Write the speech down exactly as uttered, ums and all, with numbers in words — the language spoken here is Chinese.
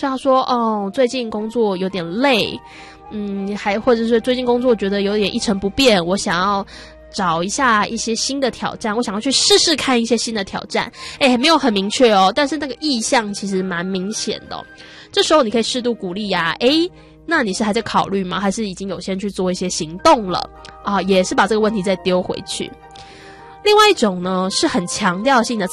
所以他说哦，最近工作有点累，嗯，还或者是最近工作觉得有点一成不变，我想要找一下一些新的挑战，我想要去试试看一些新的挑战。诶，没有很明确哦，但是那个意向其实蛮明显的哦。这时候你可以适度鼓励呀、啊，诶，那你是还在考虑吗？还是已经有先去做一些行动了啊？也是把这个问题再丢回去。另外一种呢，是很强调性的